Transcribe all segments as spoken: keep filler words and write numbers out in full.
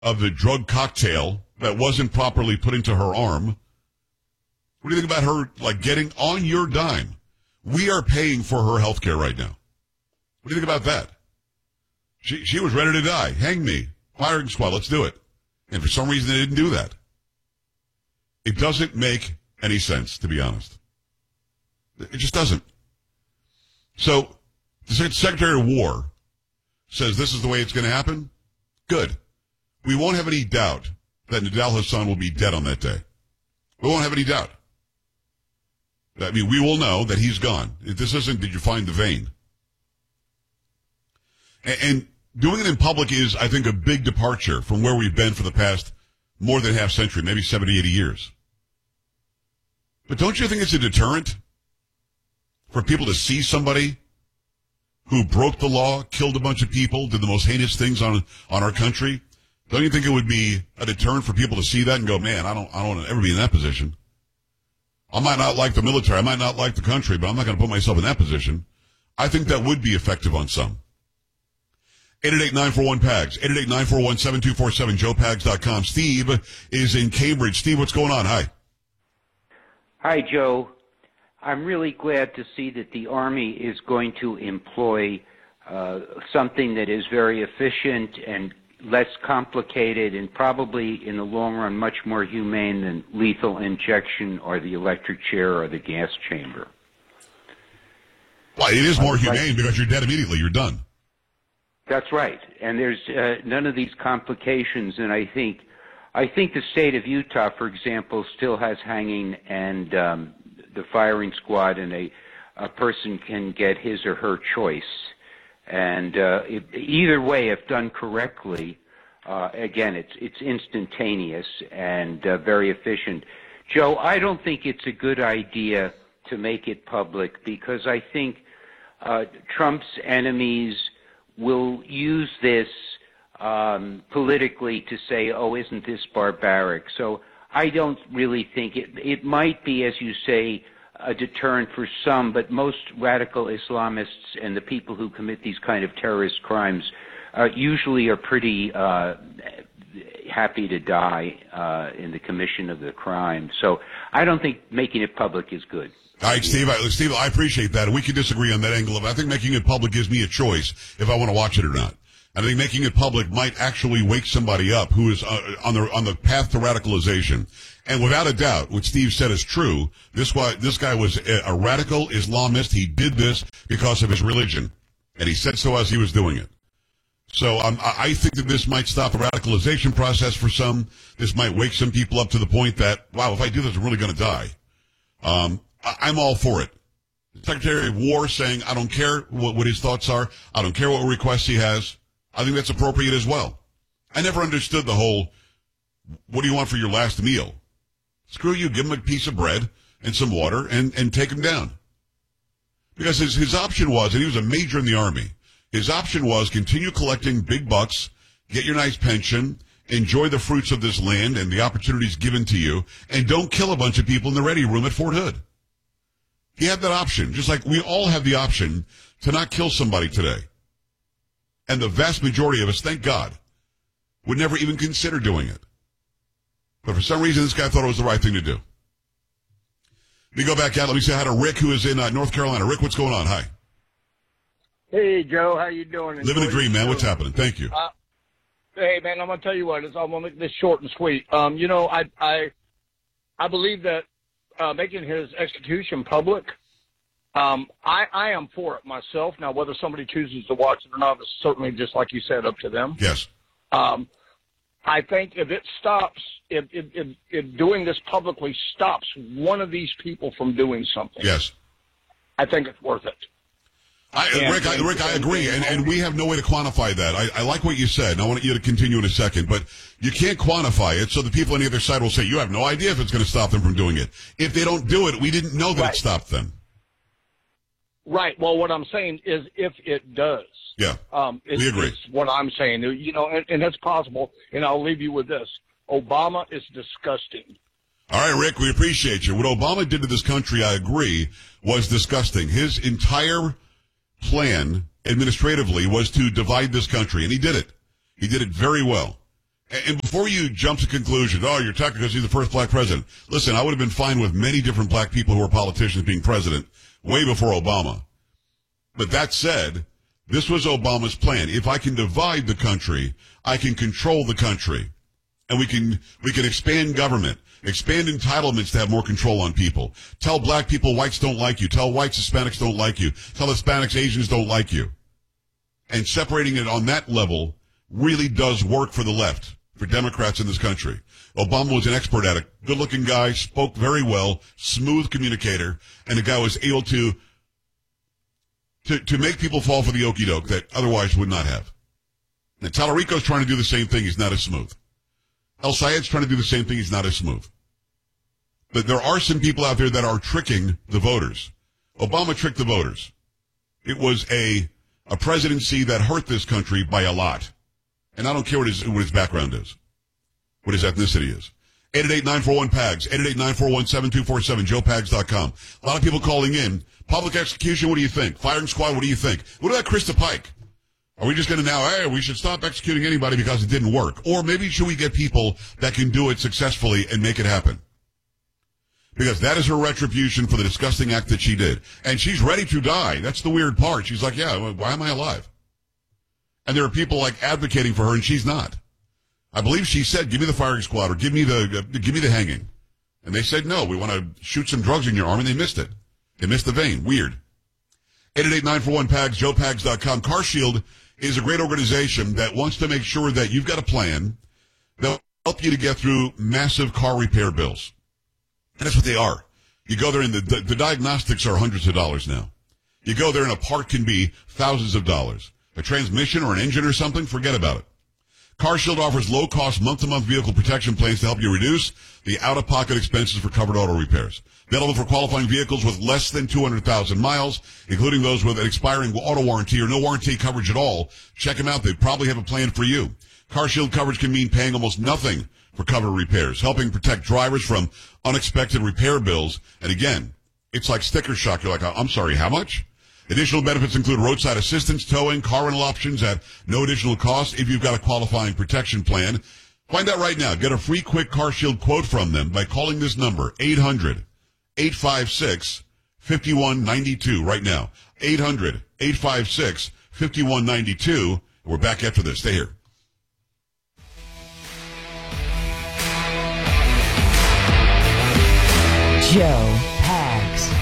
of the drug cocktail that wasn't properly put into her arm. What do you think about her, like, getting on your dime? We are paying for her health care right now. What do you think about that? She she was ready to die. Hang me. Firing squad, let's do it. And for some reason, they didn't do that. It doesn't make any sense, to be honest. It just doesn't. So, the Secretary of War says this is the way it's going to happen. Good. We won't have any doubt that Nidal Hasan will be dead on that day. We won't have any doubt. I mean, we will know that he's gone. This isn't, did you find the vein? And, and doing it in public is, I think, a big departure from where we've been for the past more than half century, maybe seventy, eighty years. But don't you think it's a deterrent for people to see somebody who broke the law, killed a bunch of people, did the most heinous things on on our country? Don't you think it would be a deterrent for people to see that and go, man, I don't, I don't want to ever be in that position. I might not like the military, I might not like the country, but I'm not going to put myself in that position. I think that would be effective on some. eight eight eight, nine four one, P A G S, eight eight eight, nine four one, seven two four seven, joe pags dot com. Steve is in Cambridge. Steve, what's going on? Hi. Hi, Joe. I'm really glad to see that the Army is going to employ uh, something that is very efficient and less complicated and probably in the long run much more humane than lethal injection or the electric chair or the gas chamber. Well, it is more humane because you're dead immediately. You're done. That's right. And there's uh, none of these complications. And I think, I think the state of Utah, for example, still has hanging and um, the firing squad, and a, a person can get his or her choice. And uh, it, either way, if done correctly, uh, again, it's it's instantaneous and uh, very efficient. Joe, I don't think it's a good idea to make it public because I think uh, Trump's enemies will use this um, politically to say, oh, isn't this barbaric? So I don't really think it, it might be, as you say, a deterrent for some, but most radical Islamists and the people who commit these kind of terrorist crimes uh, usually are pretty uh, happy to die uh, in the commission of the crime. So I don't think making it public is good. All right, Steve, I, Steve, I appreciate that. We can disagree on that angle of it. I think making it public gives me a choice if I want to watch it or not. I think making it public might actually wake somebody up who is uh, on the on the path to radicalization. And without a doubt, what Steve said is true. This guy, this guy was a, a radical Islamist. He did this because of his religion, and he said so as he was doing it. So um, I think that this might stop the radicalization process for some. This might wake some people up to the point that, wow, if I do this, I'm really going to die. Um, I, I'm all for it. The Secretary of War saying, I don't care what, what his thoughts are. I don't care what requests he has. I think that's appropriate as well. I never understood the whole, what do you want for your last meal? Screw you, give him a piece of bread and some water and, and take him down. Because his, his option was, and he was a major in the Army, his option was continue collecting big bucks, get your nice pension, enjoy the fruits of this land and the opportunities given to you, and don't kill a bunch of people in the ready room at Fort Hood. He had that option, just like we all have the option to not kill somebody today. And the vast majority of us, thank God, would never even consider doing it. But for some reason, this guy thought it was the right thing to do. Let me go back out. Let me say hi to Rick, who is in uh, North Carolina. Rick, what's going on? Hi. Hey, Joe. How you doing? Living the dream, man. What's happening? Thank you. Uh, hey, man, I'm going to tell you what. It's, I'm going to make this short and sweet. Um, you know, I I, I believe that uh, making his execution public, um, I, I am for it myself. Now, whether somebody chooses to watch it or not is certainly, just like you said, up to them. Yes. Um, I think if it stops, if, if, if, if doing this publicly stops one of these people from doing something, yes, I think it's worth it. I, and, Rick, I, and, Rick, I agree, and, and, and we have no way to quantify that. I, I like what you said, and I want you to continue in a second, but you can't quantify it, so the people on the other side will say, you have no idea if it's going to stop them from doing it. If they don't do it, we didn't know that right. it stopped them. Right. Well, what I'm saying is if it does. Yeah, um, we agree. It's what I'm saying. You know, and, and it's possible, and I'll leave you with this. Obama is disgusting. All right, Rick, we appreciate you. What Obama did to this country, I agree, was disgusting. His entire plan administratively was to divide this country, and he did it. He did it very well. And before you jump to conclusions, oh, you're attacking because he's the first black president. Listen, I would have been fine with many different black people who are politicians being president way before Obama. But that said, this was Obama's plan. If I can divide the country, I can control the country. And we can, we can expand government, expand entitlements to have more control on people. Tell black people whites don't like you. Tell whites Hispanics don't like you. Tell Hispanics Asians don't like you. And separating it on that level really does work for the left, for Democrats in this country. Obama was an expert at it. Good-looking guy, spoke very well, smooth communicator, and the guy was able to, to, to make people fall for the okie doke that otherwise would not have. Now, Tallarico's trying to do the same thing. He's not as smooth. El Sayed's trying to do the same thing. He's not as smooth. But there are some people out there that are tricking the voters. Obama tricked the voters. It was a, a presidency that hurt this country by a lot. And I don't care what his, what his background is, what his ethnicity is. eight eight eight, nine four one, P A G S, eight eight eight, nine four one, seven two four seven, joe pags dot com. A lot of people calling in. Public execution, what do you think? Firing squad, what do you think? What about Krista Pike? Are we just going to now, hey, we should stop executing anybody because it didn't work? Or maybe should we get people that can do it successfully and make it happen? Because that is her retribution for the disgusting act that she did. And she's ready to die. That's the weird part. She's like, yeah, why am I alive? And there are people like advocating for her, and she's not. I believe she said, give me the firing squad or give me the uh, give me the hanging. And they said, no, we want to shoot some drugs in your arm, and they missed it. They missed the vein. Weird. eight eight eight, nine four one, P A G S, joe pags dot com. CarShield is a great organization that wants to make sure that you've got a plan that will help you to get through massive car repair bills. And that's what they are. You go there, and the, the, the diagnostics are hundreds of dollars now. You go there, and a part can be thousands of dollars. A transmission or an engine or something, forget about it. CarShield offers low-cost month-to-month vehicle protection plans to help you reduce the out-of-pocket expenses for covered auto repairs. Available for qualifying vehicles with less than two hundred thousand miles, including those with an expiring auto warranty or no warranty coverage at all. Check them out. They probably have a plan for you. CarShield coverage can mean paying almost nothing for covered repairs, helping protect drivers from unexpected repair bills. And again, it's like sticker shock. You're like, I'm sorry, how much? Additional benefits include roadside assistance, towing, car rental options at no additional cost if you've got a qualifying protection plan. Find out right now. Get a free quick CarShield quote from them by calling this number, eight hundred, eight five six, five one nine two right now. eight hundred, eight five six, five one nine two. We're back after this. Stay here. Joe Pags.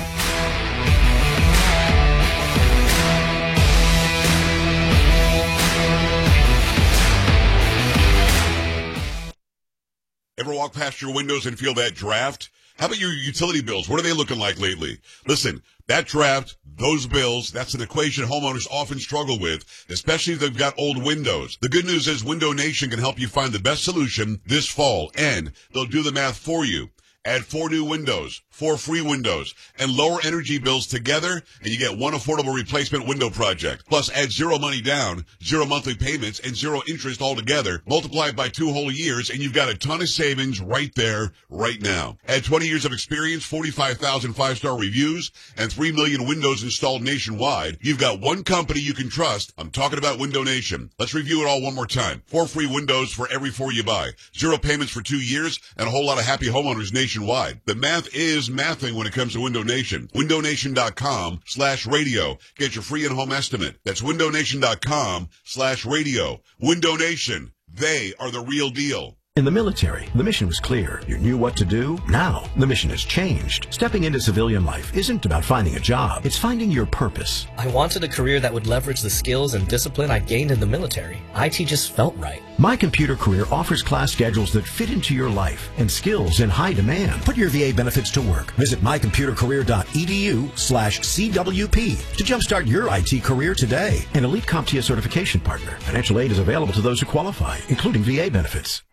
Ever walk past your windows and feel that draft? How about your utility bills? What are they looking like lately? Listen, that draft, those bills, that's an equation homeowners often struggle with, especially if they've got old windows. The good news is Window Nation can help you find the best solution this fall, and they'll do the math for you. Add four new windows, four free windows, and lower energy bills together, and you get one affordable replacement window project. Plus, add zero money down, zero monthly payments, and zero interest altogether. Multiply it by two whole years, and you've got a ton of savings right there, right now. Add twenty years of experience, forty-five thousand five-star reviews, and three million windows installed nationwide. You've got one company you can trust. I'm talking about Window Nation. Let's review it all one more time. Four free windows for every four you buy. Zero payments for two years, and a whole lot of happy homeowners nationwide. Nationwide. The math is mathing when it comes to Window Nation. window nation dot com slash radio. Get your free in-home estimate. That's window nation dot com slash radio. Window Nation. They are the real deal. In the military, the mission was clear. You knew what to do. Now, the mission has changed. Stepping into civilian life isn't about finding a job. It's finding your purpose. I wanted a career that would leverage the skills and discipline I gained in the military. I T just felt right. My Computer Career offers class schedules that fit into your life and skills in high demand. Put your V A benefits to work. Visit my computer career dot e d u slash C W P to jumpstart your I T career today. An elite CompTIA certification partner. Financial aid is available to those who qualify, including V A benefits.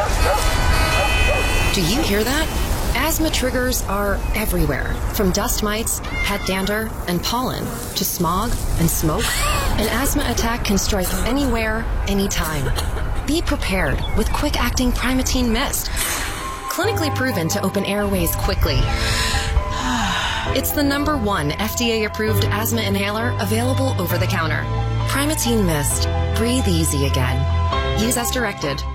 Do you hear that? Asthma triggers are everywhere, from dust mites, pet dander, and pollen, to smog and smoke. An asthma attack can strike anywhere, anytime. Be prepared with quick-acting Primatene Mist. Clinically proven to open airways quickly. It's the number one F D A-approved asthma inhaler available over the counter. Primatene Mist. Breathe easy again. Use as directed.